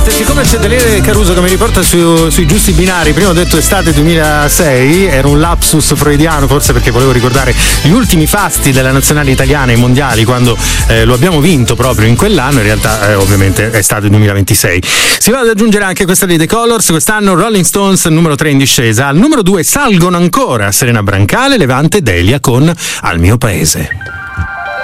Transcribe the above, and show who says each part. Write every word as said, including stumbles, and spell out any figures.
Speaker 1: Siccome c'è Daniele Caruso che mi riporta su, sui giusti binari, prima ho detto estate duemilasei, era un lapsus freudiano, forse perché volevo ricordare gli ultimi fasti della nazionale italiana ai mondiali, quando eh, lo abbiamo vinto proprio in quell'anno, in realtà eh, ovviamente è estate duemilaventisei. Si va ad aggiungere anche questa di The Colors, quest'anno Rolling Stones numero tre in discesa, al numero due salgono ancora Serena Brancale, Levante e Delia con Al mio paese.